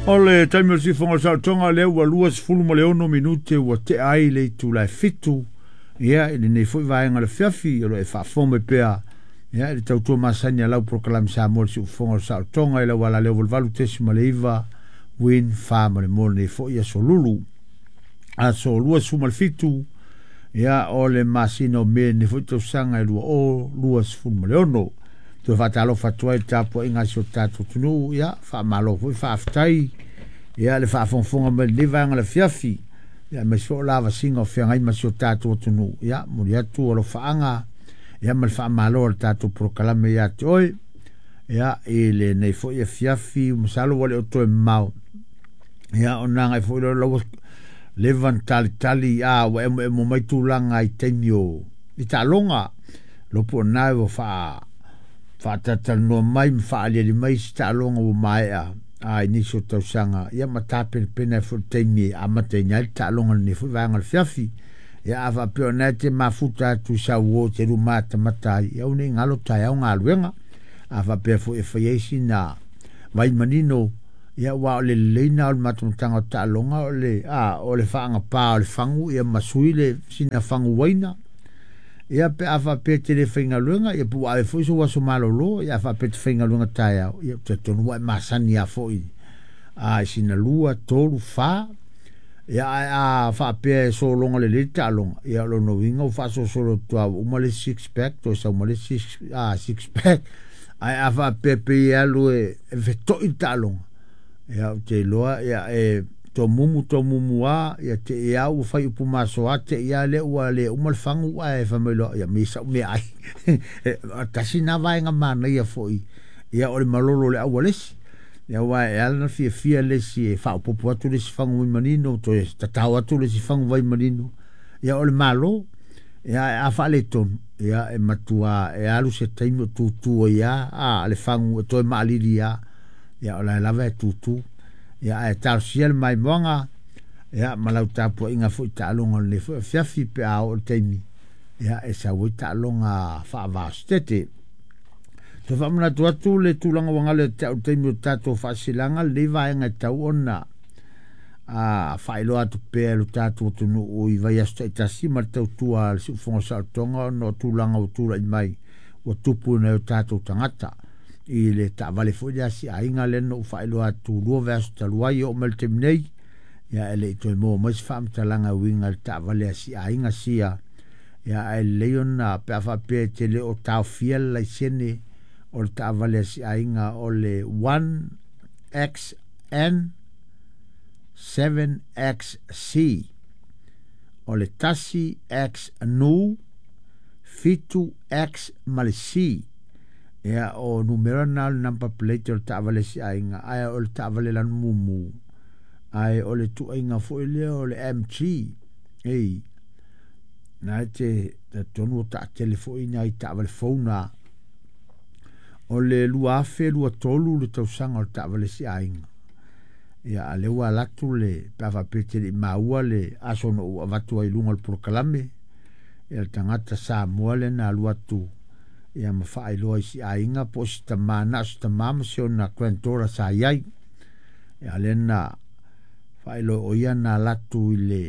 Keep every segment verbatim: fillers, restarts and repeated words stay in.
Ole taimio si fonga sa tonga le ua luas fulu mo le ono minute ua te ai le tu lai fitu. Ia, ili nei fui vaenga le fiafi, ilo e wha fome pea. Ia, ili tautua masani a lau proklami sa mori si ufonga sa tonga ila wala leo valvalu tesi ma le iwa win fa ma le mole nei fui a solulu. A so luas fuma le fitu. Ia, ole masino me ne fui tau sanga ilua o luas fulu mo le ono. Tu fa talo fa toi tapo inga so tato tunu ya fa malo fu fa aftai ya le fa fonfonga me le vanga le fiafi ya me so lava singa fe ngai ma so tato tunu ya mo ya tu lo fa anga ya me fa malo le tato prokala me ya toi ya ele nei fo ya fiafi mo salo wale o to mau ya onanga fo lo lo levan tali tali ya wa e mo mai tu langa i tenio i talonga lo po na fa Whātata no mai mwhaale li mai sta alonga o mai a a iniso tau sanga ia matapen pena fu teimi a mate nyai ta alonga ni fu vanga le fiafi ia ava peo na te mafuta tu sa wo te ru mata matai ia uni ngalo tai au ngā luenga ava peo fu e whaiesi na mai manino ia wa o le leina o le matamutanga ta alonga o le a o le whaanga pā o le whangu ia masui le sina whangu waina ia pe afa pe te le whainga luenga, ia pu ae fwoi so waso malolo, ia afa pe te whainga luenga tai au, ia te tonu wai masani a fwoi. A sina lua, tolu, wha, ia a wha pe so longa le le ta longa, ia lo no winga u wha so solo tua umale six pack, to sa umale six, ah, six pack, ai afa pe pe ia lue e vetoi ta longa, ia te loa, ia e to mumu to mumu a ia te ia u fai upu maso a te ia le ua le umal fangu a e whamelo ia me sa me ai kasi na vaenga mana ia foi ia ole malolo le awa lesi ia wa e alana fia fia lesi e wha upopu atu lesi fangu vai manino to e tatau atu lesi fangu vai manino ia ole malo ia a wha le tonu ia e matua e alu se taimo tutu ia a le fangu e toi maaliri ia ia ole lava e tutu ia e tau siel mai moanga ia malau tapu inga fu ta longa le fu fiafi pe a o teimi ia e sa wi ta longa fa vastete to fa mna tu atu le tu longa wanga le ta teimi tato fa silanga le va nga tau ona a fa ilo atu pe lo tato tu no o i vai sta ta si mar tau tu al su fon sa tonga no tu langa o tu mai o tupu na tato tangata i le ta vale fo ya si ainga le no fa ilo atu lo vesta lo yo meltem nei ya ele to mo mas fam talanga winga ta vale si ainga sia ya el leon na pa fa pe te le o ta fiel la sene o ta vale si ainga o le one x n seven x c o le tasi x nu fitu x malisi ia o numero nal number plate o ta vale si ainga ai o ta vale lan mumu ai o le tu ainga fo le o le M G ei na te te tonu ta telefoni ai ta vale fona o le lua fe lua tolu le tau sanga o ta vale si ainga ia ale wa latu le pava pete le maua le aso no avatu ai lunga le proklame ia tangata sa moale na lua tu ia ma fai loa si ainga po si ta mana si ta mama si o na kwentora sa iai ia lena fai loa o ia na latu ile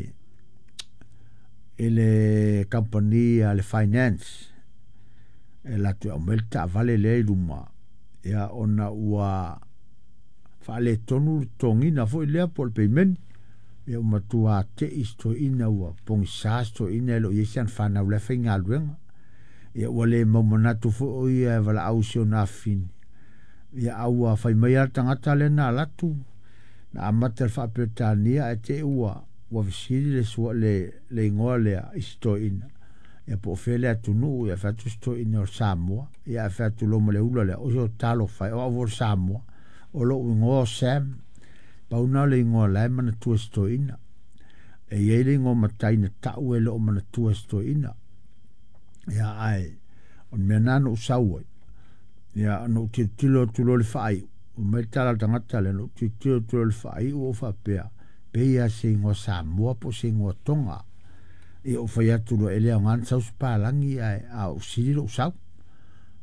ile company le finance e latu au melta vale le luma ia ona ua fai le tonu tongi na fo ilea po le payment ia umatua te isto ina ua pongi sasto ina lo yesian fana ule fai ngā luenga ia wale mamanatu fo ia wala au sio na fin ia au fai mai tangata le na latu na amata fa petania e te ua wa visiri le so le le ngole isto ina ia po fele atunu ia fa tu sto ina o Samoa ia fa tu lo mole ula le o talo fai o vo Samoa o lo ngo sam pa una le ngo la mana tu sto ina e ye le ngo matai na ta u lo mana tu sto ina ia ai on menano sawa ia no te tilo tulo le fai o metala tangata le no te tilo tulo le fai o fa pea pea se ngo Samoa po se ngo Tonga e o fai atu lo ele ngan sa uspalangi ai a o siri lo sau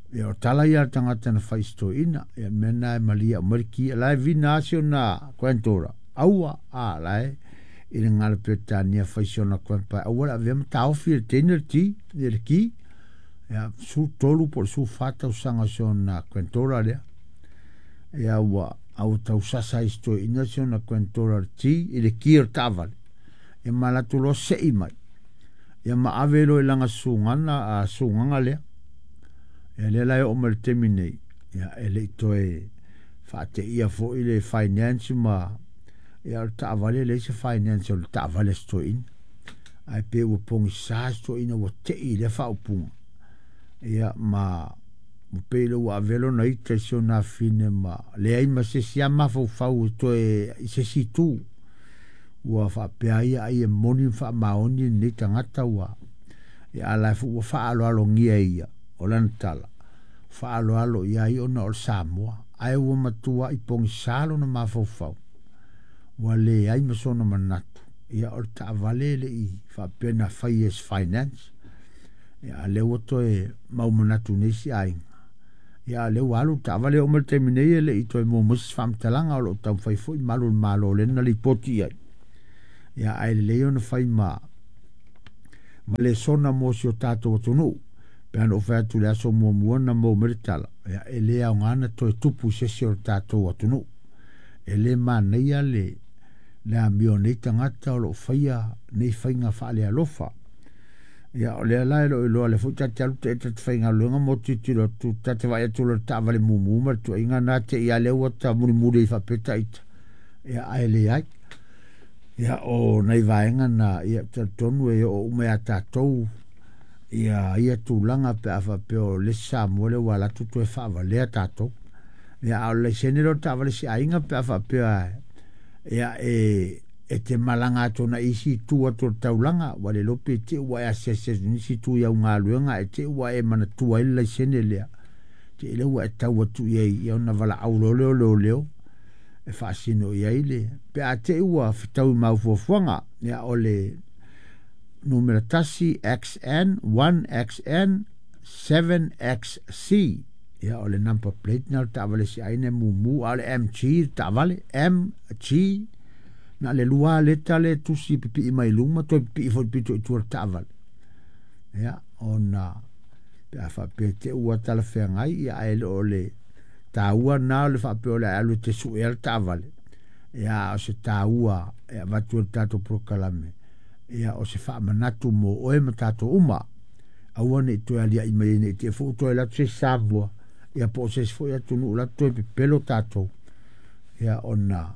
ia o tala ia tangata na whaistoina, ia mena e malia o mariki, lai vinasio na kwentora, aua a lai, i le ngala petania whaisona kwenpa, aua la vema taofi e tēnera ti, i le ki, ia su tolu por su fata usanga so na kwentora lea, ia ua au tau sasa istoina so na kwentora ti, i le ki o tavale, ia malatu lo se imai, ia maavelo i langa sungana a sunganga lea, ia le lai o mal terminei, ia ele toe fate ia fo i le finance ma, ia o tavale le se finance o le tavale stoina, ai pe ua pongi sa stoina ua te i le fa upunga, ia ma mo pele ua avelo na ita sio na fine ma le ai ma se sia ma fau fau to e se si tu ua fa pe ai ai moni fa maoni ni tangata ua ia ala fu ua fa alo alo ngia ia o lantala fa alo alo ia i ona o Samoa ai ua matua i pongi salo na ma fau fau ua le ai ma sona manatu ia o ta valele i fa pena faies finance ia le woto e mau manatu nisi ainga ia le walu ta vale o mal terminei le i toi mo mus fam talanga o tau fai foi malu malo le na li poti ia ia ai le leo na fai ma ma le sona mo si o tato o tunu pe ano fai tu le aso mo muona mo meritala ia e le au ngana toi tupu se si o tato o tunu e le ma neia le le ambio nei tangata o lo faia nei fai nga fa le alofa ia o le ala elo elo le futa talu te te whainga luenga mo titiro tu tate vai atu le tawale mumu ma tu inga na te ia le wata muri muri i whapeta ita ia ai le ai ia o nei vaenga na ia te tonu e o ume a tatou ia ia tu langa pe a whapeo le Samoa le wala tu tu e whaava le a tatou ia o le senero tawale si ainga pe a whapeo ia e e te malanga tona isi tua to taulanga wale lope te ua e asese nisi tu ia unga luenga e te ua e mana tua ila sene lea te ele ua e tau atu iei ia una vala au leo leo leo leo e whaasino iei le pe a te ua fitau mau fuafuanga ia ole numera tasi X N one X N seven X C ia ole number plate na ta vale si aine mumu ale M G ta vale M G na le lua le tale tu si pipi i mai luma to pipi i fo pito i tuar taval ya ona pe a fa pe te ua tala fea ngai ia ele o le ta ua na le fa pe o le alu te su el taval ya o se ta ua e vatu el tato prokalame ya o se fa manatu mo o e matato uma a ua ne to alia i mai ne te fo to la se savua ya po se fo ya tunu la to pe pelo tato ya ona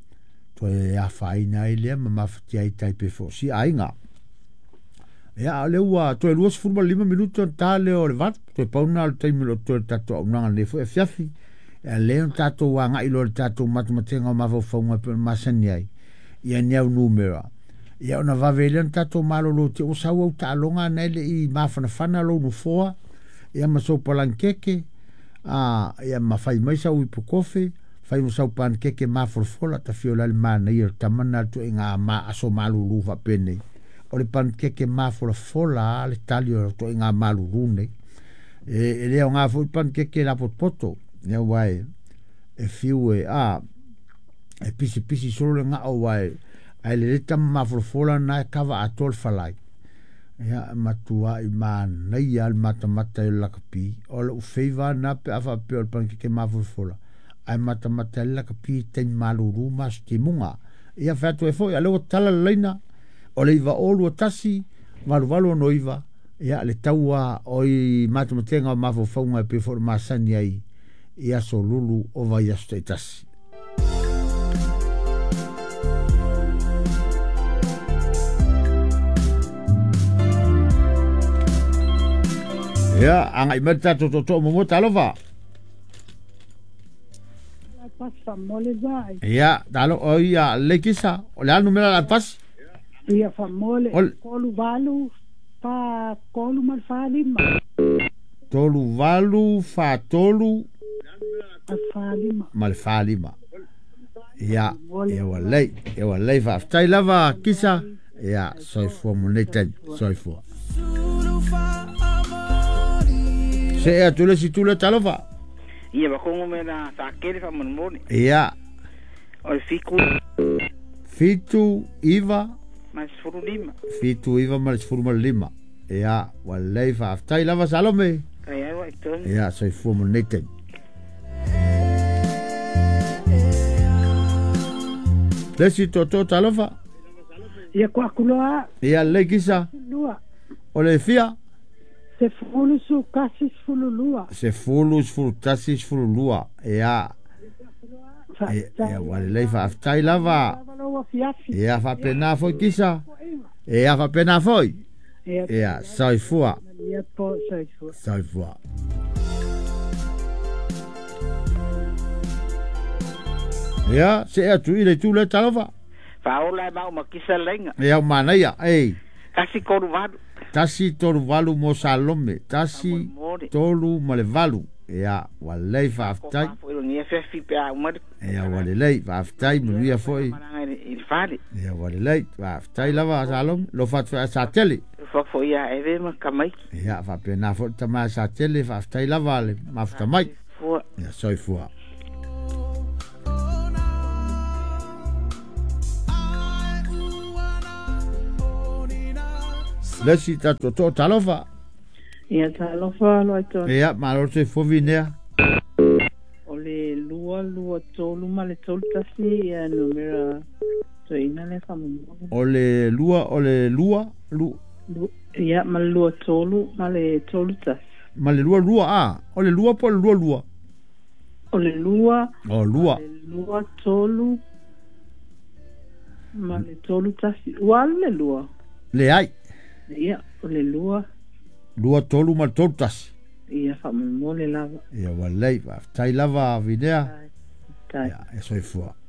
e a faina i lea ma mawhati ai taipe fo si ainga e a le ua to e luas furma lima minuto ta le o le vat to e pauna al taimi lo to e tato au nanga le fo e fiafi e a leo tato wanga i lo le tato matamatenga o mawhau faunga pe masani ai i a niau numera i a ona vavele tato malo lo te o sau au ta alonga nele i mawhana whana lo nu foa i a maso palankeke a i a mawhai maisa ui po kofe fai usau pan keke ma forfola ta fiola le mana ia tamana tu inga ma aso malu luva pene o le pan keke ma forfola le talio tu inga malu rune e le nga fu pan keke la potpoto ne wai e fiu e a e pisi pisi solo nga o wai ai le tam ma forfola na kava atol falai ya matua i man nei al mata mata la kapi o le feiva na pe ava pe o pan keke ma forfola ai mata mata la ka pi ten maluru mas ti munga ia fatu e foi alo tala leina o le iva olu tasi valu valu no iva ia le taua oi mata matenga ma fo fonga pe for masani ai ia so lulu o vai astetas ia anga i mata to to mo talova pasa mole vai. Ya, dalo o ia lekisa, o le anu mera la pas. Ia fa mole, kolu valu, fa kolu mal fa lima. Tolu valu, fa tolu. Fa lima. Mal fa lima. Ya, e wa lei, e wa lei fa. Tai lava kisa, ya, soi fo moneten, soi fo. Se e atu le si tula talofa. Ia ba kongo me na takere fa mon moni. Ia. O fiku. Fitu iva. Mas furu lima. Fitu iva mas furu mal lima. Ia, walei fa aftai lava salome. Kai ai wa itoni. Ia, so i fu mo neten. Lesi toto talofa. Ia kwa kuloa. Ia le kisa. Lua. O le fia. Se fulu su kasi fulu lua. Se fulu fulu tasi fulu lua. Ia. Ia wale le fa aftai lava. Ia fa pena foi kisa. Ia fa pena foi. Ia sai fua. Ia po sai fua. Sai fua. Ia, se atu ile tu le talofa. Fa ola ba o makisa lenga. Ia mana ia, ei. Kasi koru valu. Tasi tolu valu mo salome. Tasi tolu male valu. Ia, walei fa aftai. Ia walei fa aftai mulia foi. Ia walei fa aftai lava salome. Lo fat fa satele. Fa foi ia eve ma kamai. Ia fa pena fo tama satele fa aftai lava le mafta mai. Ia soi fua. Lesi tato to talofa. Ia talofa lo ato. Ia malo se fovinea. O le lua lua tolu ma le tolu tasi ia numera to ina le famu. O le lua o le lua lu. Ia ma le lua tolu ma le tolu tasi. Ma le lua lua a. O le lua po le lua lua. O le lua. O lua. O le lua tolu ma le tolu tasi. Ua le lua. Le ai. Ia, o le lua. Lua tolu ma tolu tasi. Ia fa mo le lava. Ia walei, tai lava vinea. Tai. Ia, e soi fua.